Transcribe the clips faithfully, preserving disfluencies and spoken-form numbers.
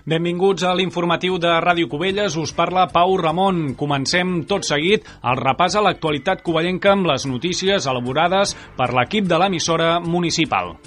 Benvinguts a l'informatiu de Ràdio Cubelles, us parla Pau Ramon. Comencem tot seguit el repàs a l'actualitat covellenca amb les notícies elaborades per l'equip de l'emissora municipal.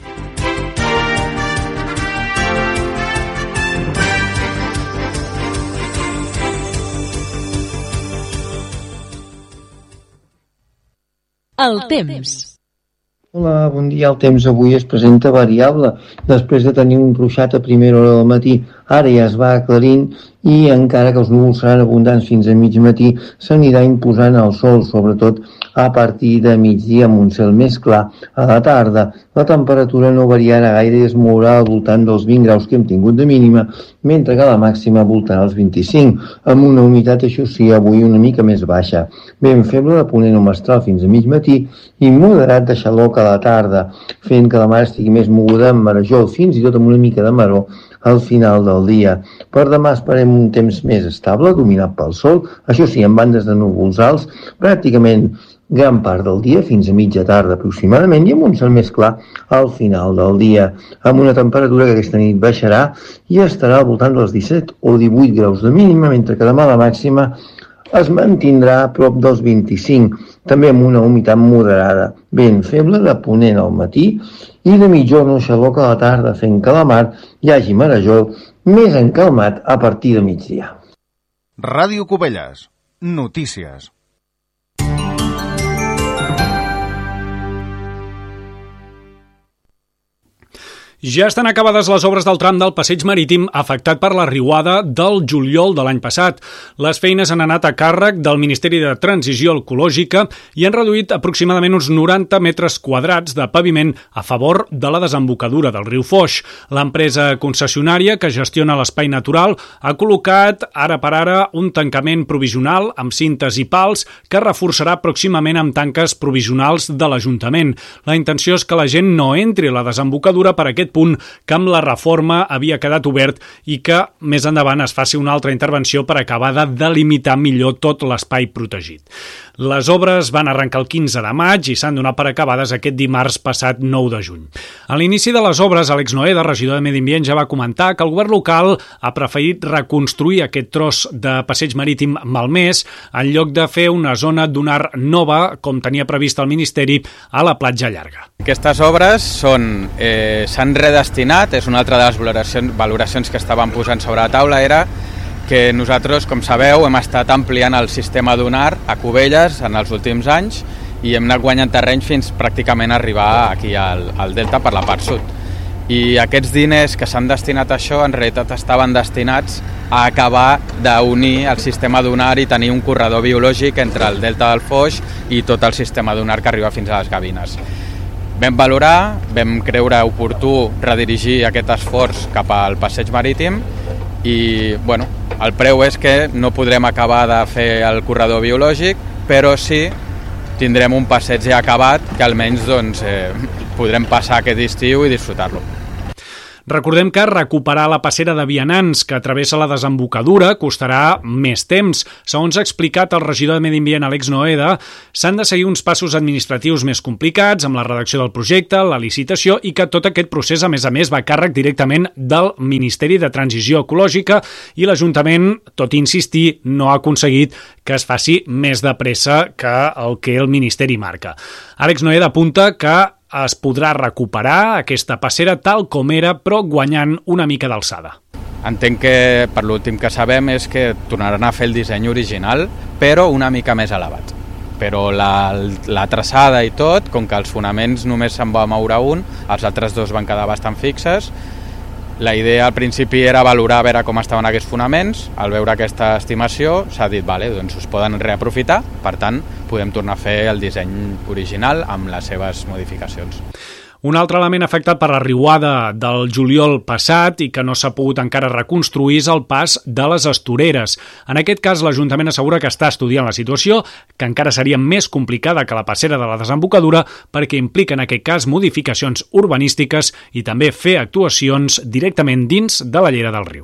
El temps. Hola, bon dia. El temps avui es presenta variable. Després de tenir un ruixat a primera hora del matí, ara ja es va aclarint i encara que els núvols seran abundants fins a mig matí, s'anirà imposant el sol, sobretot a partir de migdia amb un cel més clar a la tarda. La temperatura no variarà gaire i es mourà al voltant dels vint graus que hem tingut de mínima, mentre que la màxima voltarà als vint-i-cinc, amb una humitat, això sí, avui una mica més baixa. Vent feble de ponent o mestral fins a mig matí i moderat de xaloc a la tarda, fent que la mar estigui més moguda amb marejol, fins i tot amb una mica de maror al final del dia. Per demà esperem un temps més estable, dominat pel sol, això sí, amb bandes de núvols alts, pràcticament gran part del dia, fins a mitja tarda aproximadament, i amb un cel més clar al final del dia, amb una temperatura que aquesta nit baixarà i estarà al voltant dels disset o divuit graus de mínima, mentre que demà la màxima es mantindrà a prop dels vint-i-cinc, també amb una humitat moderada, vent feble de ponent al matí i de mitjorn o xaloc a la tarda, fent que a la mar hi hagi marejol més encalmat a partir de migdia. Ràdio Cubelles. Notícies. Ja estan acabades les obres del tram del passeig marítim afectat per la riuada del juliol de l'any passat. Les feines han anat a càrrec del Ministeri de Transició Ecològica i han reduït aproximadament uns noranta metres quadrats de paviment a favor de la desembocadura del riu Foix. L'empresa concessionària que gestiona l'espai natural ha col·locat ara per ara un tancament provisional amb cintes i pals que reforçarà pròximament amb tanques provisionals de l'Ajuntament. La intenció és que la gent no entri a la desembocadura per aquest punt que amb la reforma havia quedat obert i que més endavant es faci una altra intervenció per acabar de delimitar millor tot l'espai protegit. Les obres van arrencar el quinze de maig i s'han donat per acabades aquest dimarts passat nou de juny. A l'inici de les obres, Àlex Noeda, regidor de Medi Ambient, ja va comentar que el govern local ha preferit reconstruir aquest tros de passeig marítim malmès en lloc de fer una zona dunar nova, com tenia previst el Ministeri, a la platja llarga. Aquestes obres són, eh, s'han redestinat, és una altra de les valoracions, valoracions que estaven posant sobre la taula, era que nosaltres, com sabeu, hem estat ampliant el sistema dunar a Cubelles en els últims anys i hem anat guanyant terreny fins pràcticament arribar aquí al, al Delta per la part sud. I aquests diners que s'han destinat a això en realitat estaven destinats a acabar d'unir el sistema dunar i tenir un corredor biològic entre el Delta del Foix i tot el sistema dunar que arriba fins a les Gavines. Vam valorar, vam creure oportú redirigir aquest esforç cap al passeig marítim i, bueno, el preu és que no podrem acabar de fer el corredor biològic, però sí tindrem un passeig ja acabat que almenys doncs, eh, podrem passar aquest estiu i disfrutar-lo. Recordem que recuperar la passera de vianants que travessa la desembocadura costarà més temps. Segons ha explicat el regidor de Medi Ambient, Àlex Noeda, s'han de seguir uns passos administratius més complicats amb la redacció del projecte, la licitació i que tot aquest procés, a més a més, va a càrrec directament del Ministeri de Transició Ecològica i l'Ajuntament, tot i insistir, no ha aconseguit que es faci més de pressa que el que el Ministeri marca. Àlex Noeda apunta que es podrà recuperar aquesta passera tal com era, però guanyant una mica d'alçada. Entenc que, per l'últim que sabem, és que tornaran a fer el disseny original, però una mica més elevat. Però la, la traçada i tot, com que els fonaments només se'n va moure un, els altres dos van quedar bastant fixes. La idea al principi era valorar a veure com estaven aquests fonaments. Al veure aquesta estimació s'ha dit, vale, doncs es poden reaprofitar, per tant podem tornar a fer el disseny original amb les seves modificacions. Un altre element afectat per la riuada del juliol passat i que no s'ha pogut encara reconstruir és el pas de les Astoreres. En aquest cas, l'Ajuntament assegura que està estudiant la situació, que encara seria més complicada que la passera de la desembocadura perquè implica en aquest cas modificacions urbanístiques i també fer actuacions directament dins de la llera del riu.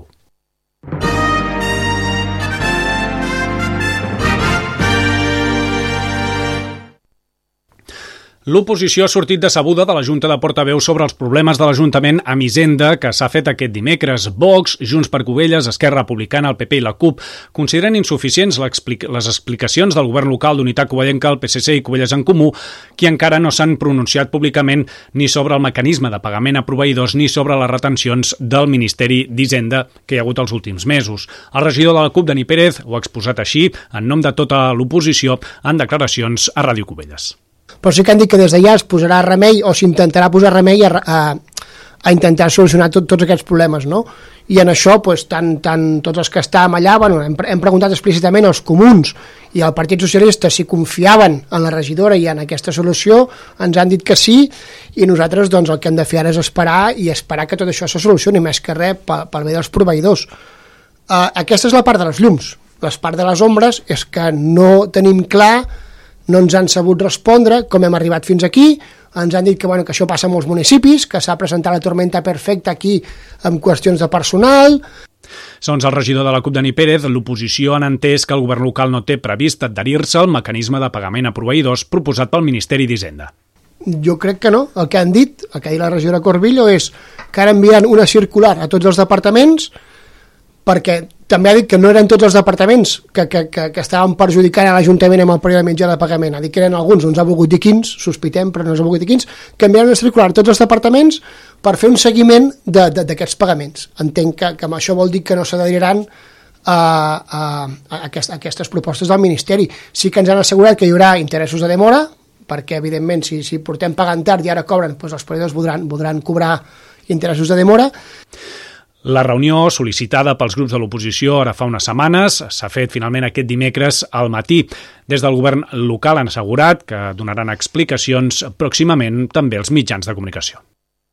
L'oposició ha sortit decebuda de la Junta de Portaveus sobre els problemes de l'Ajuntament amb Hisenda que s'ha fet aquest dimecres. Vox, Junts per Cubelles, Esquerra Republicana, el P P i la CUP consideren insuficients les explicacions del govern local d'Unitat Covellenca, el P S C i Cubelles en Comú, qui encara no s'han pronunciat públicament ni sobre el mecanisme de pagament a proveïdors ni sobre les retencions del Ministeri d'Hisenda que hi ha hagut els últims mesos. El regidor de la CUP, Dani Pérez, ho ha exposat així, en nom de tota l'oposició, en declaracions a Ràdio Cubelles. Però sí que han dit que des d'allà es posarà remei o s'intentarà posar remei a, a, a intentar solucionar tot, tots aquests problemes, no? I en això, pues, tant, tant tots els que estàvem allà, bueno, hem, hem preguntat explícitament als comuns i al Partit Socialista si confiaven en la regidora i en aquesta solució, ens han dit que sí, i nosaltres doncs, el que hem de fer ara és esperar i esperar que tot això se solucioni, més que res pel, pel bé dels proveïdors. Uh, aquesta és la part de les llums. La part de les ombres és que no tenim clar, no ens han sabut respondre com hem arribat fins aquí, ens han dit que, bueno, que això passa a molts municipis, que s'ha presentat la tormenta perfecta aquí amb qüestions de personal. Segons el regidor de la CUP, Dani Pérez, l'oposició han entès que el govern local no té previst adherir-se al mecanisme de pagament a proveïdors proposat pel Ministeri d'Hisenda. Jo crec que no. El que han dit, el que ha dit la regidora Corbillo, és que ara enviaran una circular a tots els departaments, perquè també ha dit que no eren tots els departaments que, que, que, que estaven perjudicant a l'Ajuntament amb el període mitjà de pagament. Ha dit que eren alguns, no ens ha volgut dir quins, sospitem, però no ens ha volgut dir quins, que enviaran una circular a tots els departaments per fer un seguiment d'aquests pagaments. Entenc que, que amb això vol dir que no s'adheriran a, a, a, aquest, a aquestes propostes del Ministeri. Sí que ens han assegurat que hi haurà interessos de demora, perquè evidentment si, si portem pagant tard i ara cobren, doncs els proveïdors voldran, voldran cobrar interessos de demora. La reunió, sol·licitada pels grups de l'oposició ara fa unes setmanes, s'ha fet finalment aquest dimecres al matí. Des del govern local han assegurat que donaran explicacions pròximament també als mitjans de comunicació.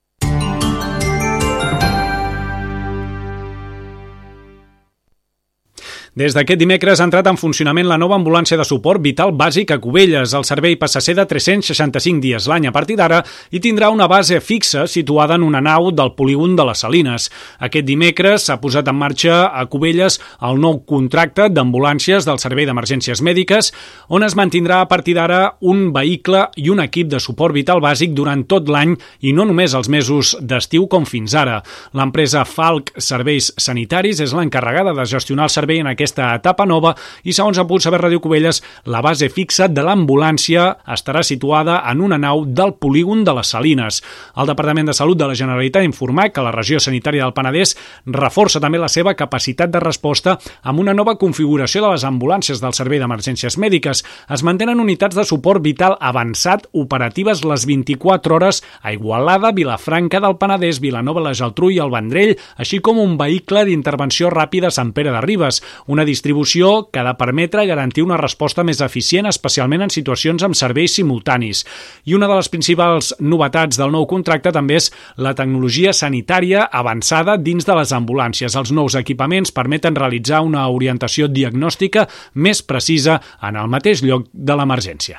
Des d'aquest dimecres ha entrat en funcionament la nova ambulància de suport vital bàsic a Cubelles. El servei passa a ser de tres-cents seixanta-cinc dies l'any a partir d'ara i tindrà una base fixa situada en una nau del polígon de les Salines. Aquest dimecres s'ha posat en marxa a Cubelles el nou contracte d'ambulàncies del Servei d'Emergències Mèdiques, on es mantindrà a partir d'ara un vehicle i un equip de suport vital bàsic durant tot l'any i no només els mesos d'estiu com fins ara. L'empresa Falc Serveis Sanitaris és l'encarregada de gestionar el servei en aquest aquesta etapa nova i, segons ha pogut saber Ràdio Cubelles, la base fixa de l'ambulància estarà situada en una nau del polígon de les Salines. El Departament de Salut de la Generalitat ha informat que la regió sanitària del Penedès reforça també la seva capacitat de resposta amb una nova configuració de les ambulàncies del Servei d'Emergències Mèdiques. Es mantenen unitats de suport vital avançat operatives les vint-i-quatre hores a Igualada, Vilafranca del Penedès, Vilanova, la Geltrú i el Vendrell, així com un vehicle d'intervenció ràpida a Sant Pere de Ribes. Una distribució que ha de permetre garantir una resposta més eficient, especialment en situacions amb serveis simultanis. I una de les principals novetats del nou contracte també és la tecnologia sanitària avançada dins de les ambulàncies. Els nous equipaments permeten realitzar una orientació diagnòstica més precisa en el mateix lloc de l'emergència.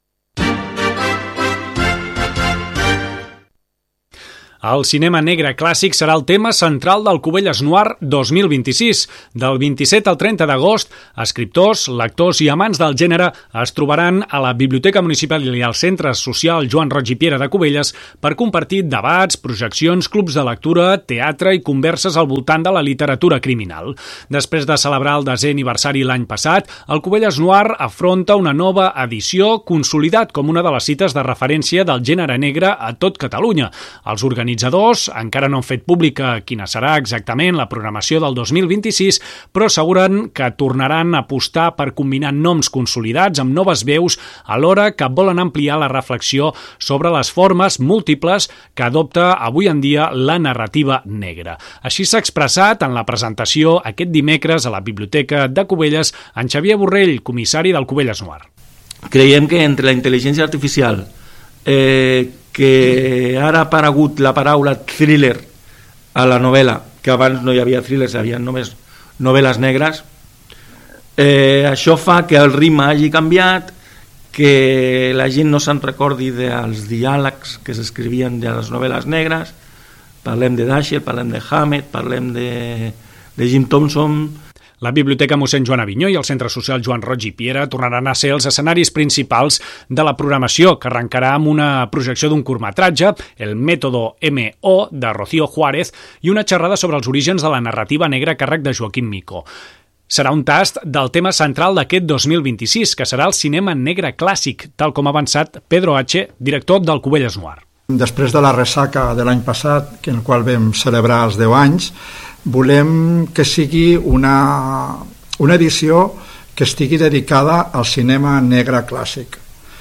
El cinema negre clàssic serà el tema central del Cubelles Noir dos mil vint-i-sis. Del vint-i-set al trenta d'agost, escriptors, lectors i amants del gènere es trobaran a la Biblioteca Municipal i al Centre Social Joan Roig i Piera de Cubelles per compartir debats, projeccions, clubs de lectura, teatre i converses al voltant de la literatura criminal. Després de celebrar el desè aniversari l'any passat, el Cubelles Noir afronta una nova edició consolidat com una de les cites de referència del gènere negre a tot Catalunya. Els organitzadors Els organitzadors encara no han fet pública quina serà exactament la programació del dos mil vint-i-sis, però asseguren que tornaran a apostar per combinar noms consolidats amb noves veus alhora que volen ampliar la reflexió sobre les formes múltiples que adopta avui en dia la narrativa negra. Així s'ha expressat en la presentació aquest dimecres a la Biblioteca de Cubelles en Xavier Borrell, comissari del Cubelles Noir. Creiem que entre la intel·ligència artificial, eh, que ara ha aparegut la paraula thriller a la novel·la, que abans no hi havia thrillers, hi havia només novel·les negres, eh, això fa que el ritme hagi canviat, que la gent no se'n recordi dels diàlegs que s'escrivien de les novel·les negres. Parlem de Dashiell, parlem de Hammett, parlem de, de Jim Thompson. La Biblioteca mossèn Joan Avinyó i el Centre Social Joan Roig i Piera tornaran a ser els escenaris principals de la programació, que arrencarà amb una projecció d'un curtmetratge, El Método M O, de Rocío Juárez, i una xerrada sobre els orígens de la narrativa negra a càrrec de Joaquim Mico. Serà un tast del tema central d'aquest dos mil vint-i-sis, que serà el cinema negre clàssic, tal com ha avançat Pedro H., director del Cubelles Noir. Després de la ressaca de l'any passat, en el qual vam celebrar els deu anys, volem que sigui una, una edició que estigui dedicada al cinema negre clàssic.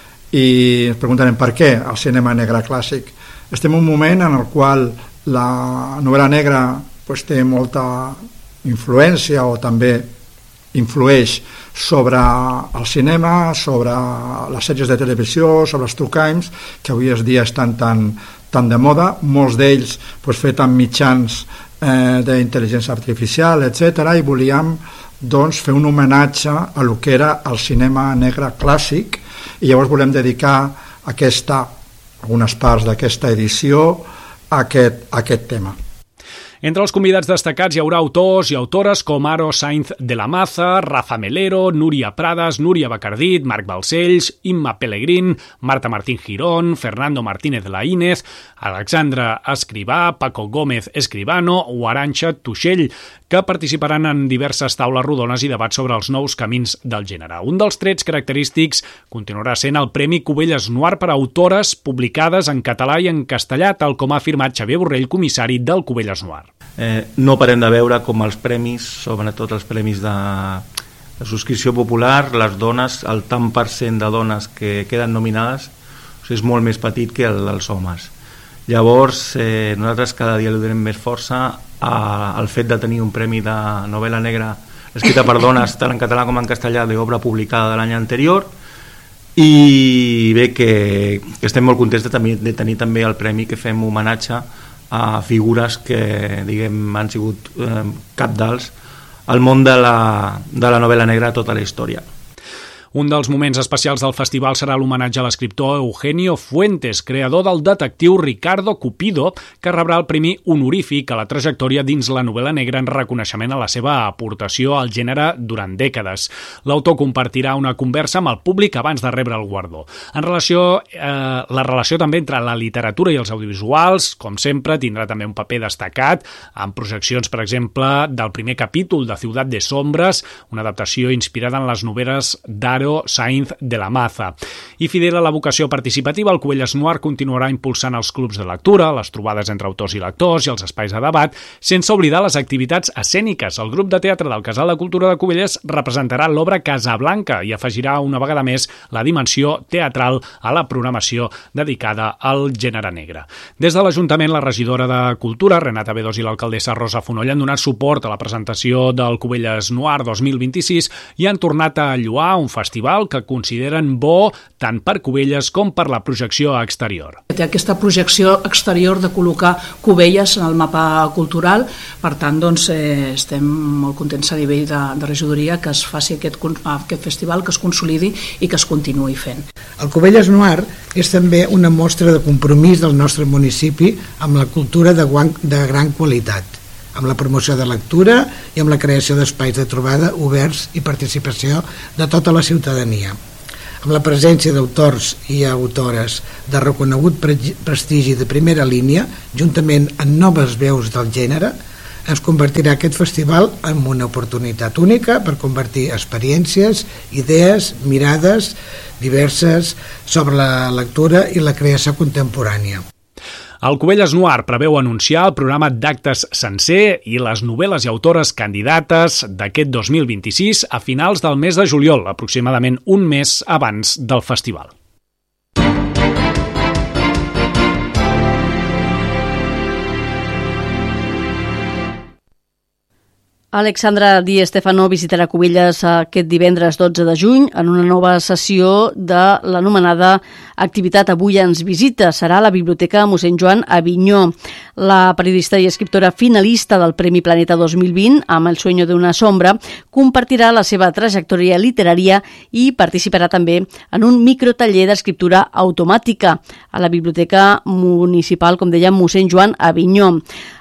I ens preguntarem per què el cinema negre clàssic. Estem en un moment en el qual la novel·la negra pues, té molta influència o també influeix sobre el cinema, sobre les sèries de televisió, sobre els true crimes, que avui en dia estan tan, tan de moda, molts d'ells pues, fet amb mitjans eh, d'intel·ligència artificial, etcètera, i volíem doncs, fer un homenatge a lo que era el cinema negre clàssic, i llavors volem dedicar aquesta, algunes parts d'aquesta edició a aquest, a aquest tema. Entre els convidats destacats hi haurà autors i autores com Aro Sainz de la Maza, Rafa Melero, Núria Prades, Núria Bacardit, Marc Balcells, Imma Pellegrín, Marta Martín Girón, Fernando Martínez Laínez, Alexandra Escrivà, Paco Gómez Escribano o Arantxa Tuixell, que participaran en diverses taules rodones i debats sobre els nous camins del gènere. Un dels trets característics continuarà sent el Premi Cubelles Noir per a autores publicades en català i en castellà, tal com ha afirmat Xavier Borrell, comissari del Cubelles Noir. Eh, no parem de veure com els premis, sobretot els premis de, de subscripció popular, les dones, el tant per cent de dones que queden nominades o sigui, és molt més petit que el dels homes. Llavors eh, nosaltres cada dia li donem més força a, al fet de tenir un premi de novel·la negra escrita per dones tant en català com en castellà d'obra publicada de l'any anterior, i bé que, que estem molt contents de tenir, de tenir també el premi que fem homenatge a figures que diguem han sigut eh, cabdals al món de la, de la novel·la negra tota la història. Un dels moments especials del festival serà l'homenatge a l'escriptor Eugenio Fuentes, creador del detectiu Ricardo Cupido, que rebrà el premi honorífic a la trajectòria dins la novel·la negra en reconeixement a la seva aportació al gènere durant dècades. L'autor compartirà una conversa amb el públic abans de rebre el guardó. En relació, eh, la relació també entre la literatura i els audiovisuals, com sempre, tindrà també un paper destacat, amb projeccions, per exemple, del primer capítol de Ciutat de Sombres, una adaptació inspirada en les novel·les d'Aro Sainz de la Maza. I fidel a la vocació participativa, el Cubelles Noir continuarà impulsant els clubs de lectura, les trobades entre autors i lectors i els espais de debat, sense oblidar les activitats escèniques. El grup de teatre del Casal de Cultura de Cubelles representarà l'obra Casablanca i afegirà una vegada més la dimensió teatral a la programació dedicada al gènere negre. Des de l'Ajuntament, la regidora de Cultura, Renata Bedós, i l'alcaldessa Rosa Fonoll han donat suport a la presentació del Cubelles Noir dos mil vint-i-sis i han tornat a lloar un festival que consideren bo tant per Cubelles com per la projecció exterior. Té aquesta projecció exterior de col·locar Cubelles en el mapa cultural, per tant doncs, eh, estem molt contents a nivell de, de regidoria que es faci aquest, aquest festival, que es consolidi i que es continuï fent. El Cubelles Noir és també una mostra de compromís del nostre municipi amb la cultura de, guan, de gran qualitat, amb la promoció de lectura i amb la creació d'espais de trobada oberts i participació de tota la ciutadania. Amb la presència d'autors i autores de reconegut prestigi de primera línia, juntament amb noves veus del gènere, ens convertirà aquest festival en una oportunitat única per convertir experiències, idees, mirades diverses sobre la lectura i la creació contemporània. El Cubelles Noir preveu anunciar el programa d'actes sencer i les novel·les i autores candidates d'aquest dos mil vint-i-sis a finals del mes de juliol, aproximadament un mes abans del festival. Alexandra Di Stefano visitarà Cubelles aquest divendres dotze de juny en una nova sessió de l'anomenada Activitat Avui ens visita. Serà a la Biblioteca mossèn Joan Avinyó. La periodista i escriptora finalista del Premi Planeta dos mil vint, amb El sueño de una sombra, compartirà la seva trajectòria literària i participarà també en un microtaller d'escriptura automàtica a la Biblioteca Municipal, com dèiem, mossèn Joan Avinyó.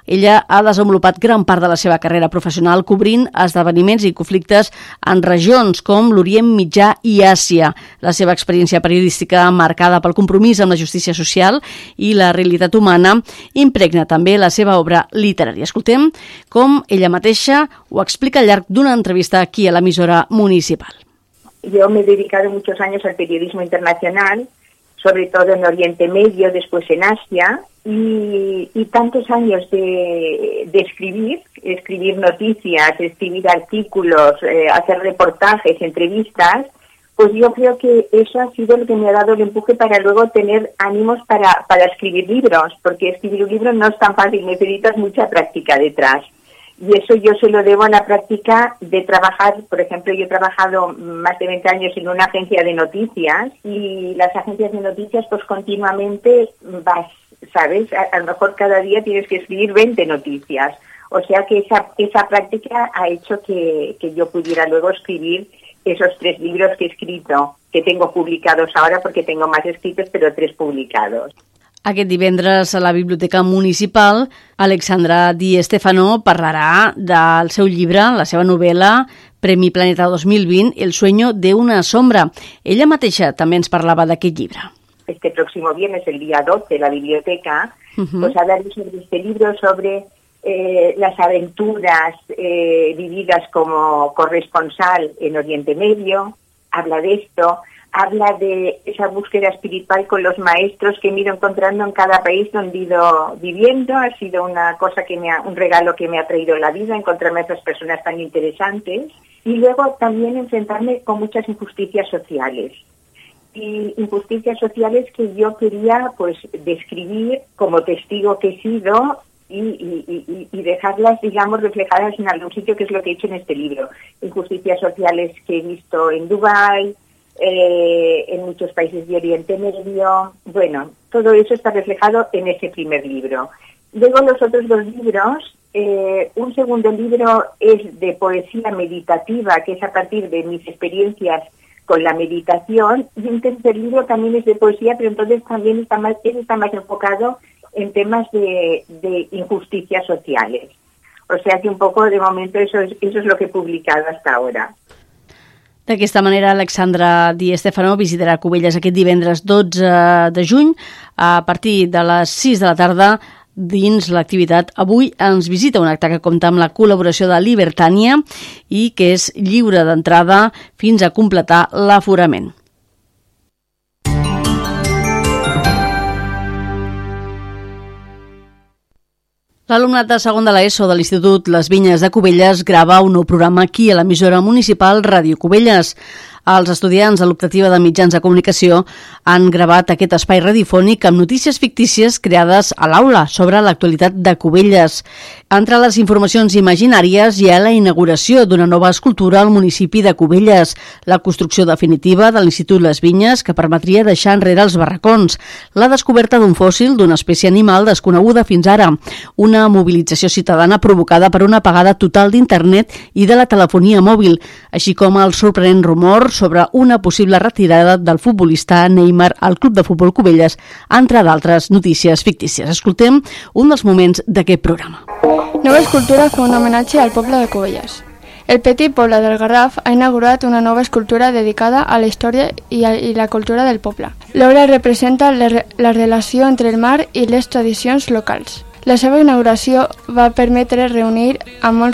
Ella ha desenvolupat gran part de la seva carrera professional cobrint esdeveniments i conflictes en regions com l'Orient Mitjà i Àsia. La seva experiència periodística, marcada pel compromís amb la justícia social i la realitat humana, impregna també la seva obra literària. Escoltem com ella mateixa ho explica al llarg d'una entrevista aquí a l'emissora municipal. Yo me he dedicado muchos años al periodismo internacional, sobre todo en Oriente Medio, después en Asia, y, y tantos años de, de escribir, escribir noticias, escribir artículos, eh, hacer reportajes, entrevistas, pues yo creo que eso ha sido lo que me ha dado el empuje para luego tener ánimos para, para escribir libros, porque escribir un libro no es tan fácil, necesitas mucha práctica detrás. Y eso yo se lo debo a la práctica de trabajar. Por ejemplo, yo he trabajado más de veinte años en una agencia de noticias y las agencias de noticias pues continuamente vas, ¿sabes? A, a lo mejor cada día tienes que escribir veinte noticias. O sea que esa, esa práctica ha hecho que, que yo pudiera luego escribir esos tres libros que he escrito, que tengo publicados ahora porque tengo más escritos, pero tres publicados. Aquest divendres a la Biblioteca Municipal, Alexandra Di Stefano parlarà del seu llibre, la seva novel·la, Premi Planeta dos mil vint, El sueño de una sombra. Ella mateixa també ens parlava d'aquest llibre. Este próximo viernes, el día doce, la biblioteca, uh-huh. pues hablaré sobre este libro, sobre eh, las aventuras eh, vividas como corresponsal en Oriente Medio. Habla de esto. Habla de esa búsqueda espiritual con los maestros que me he ido encontrando en cada país donde he ido viviendo. Ha sido una cosa que me ha, un regalo que me ha traído la vida, encontrarme a esas personas tan interesantes. Y luego también enfrentarme con muchas injusticias sociales. Y injusticias sociales que yo quería pues describir como testigo que he sido y, y, y, y dejarlas, digamos, reflejadas en algún sitio, que es lo que he hecho en este libro. Injusticias sociales que he visto en Dubái, Eh, en muchos países de Oriente Medio. Bueno, todo eso está reflejado en ese primer libro. Luego los otros dos libros, eh, un segundo libro es de poesía meditativa, que es a partir de mis experiencias con la meditación, y un tercer libro también es de poesía, pero entonces también está más, está más enfocado en temas de, de injusticias sociales. O sea que un poco de momento eso es, eso es lo que he publicado hasta ahora. D'aquesta manera, Alexandra Di Stefano visitarà Cubelles aquest divendres dotze de juny a partir de les sis de la tarda dins l'activitat Avui ens visita, un acte que compta amb la col·laboració de Libertània i que és lliure d'entrada fins a completar l'aforament. L'alumnat de segon de l'ESO de l'Institut Les Vinyes de Cubelles grava un nou programa aquí a l'emissora municipal Ràdio Cubelles. Els estudiants de l'optativa de mitjans de comunicació han gravat aquest espai radiofònic amb notícies fictícies creades a l'aula sobre l'actualitat de Cubelles. Entre les informacions imaginàries hi ha la inauguració d'una nova escultura al municipi de Cubelles, la construcció definitiva de l'Institut Les Vinyes que permetria deixar enrere els barracons, la descoberta d'un fòssil d'una espècie animal desconeguda fins ara, una mobilització ciutadana provocada per una apagada total d'internet i de la telefonia mòbil, així com el sorprenent rumor sobre una possible retirada del futbolista Neymar al Club de Futbol Cubelles, entre d'altres notícies fictícies. Escoltem un dels moments d'aquest programa. Nova escultura fa un homenatge al poble de Cubelles. El petit poble del Garraf ha inaugurat una nova escultura dedicada a la història i, a, i la cultura del poble. L'obra representa la, la relació entre el mar i les tradicions locals. La seva inauguració va permetre reunir a molts